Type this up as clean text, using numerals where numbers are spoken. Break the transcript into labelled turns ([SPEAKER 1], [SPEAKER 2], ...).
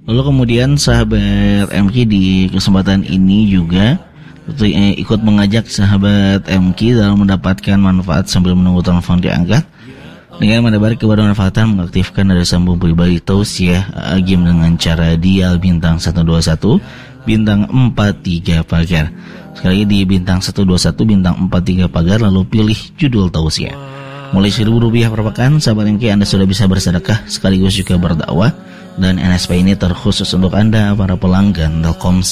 [SPEAKER 1] Lalu kemudian sahabat MQ di kesempatan ini juga ikut mengajak sahabat MQ dalam mendapatkan manfaat sambil menunggu telepon diangkat dengan menebar kebermanfaatan mengaktifkan daya sambung pribadi tausiah agim dengan cara dial bintang 121 bintang 43 pagar. Sekali lagi di bintang 121 bintang 43 pagar, lalu pilih judul tausiah. Mulai Rp1.000 per pekan, sahabat MQ Anda sudah bisa bersedekah sekaligus juga berdakwah, dan NSP ini terkhusus untuk Anda para pelanggan Telkomsel.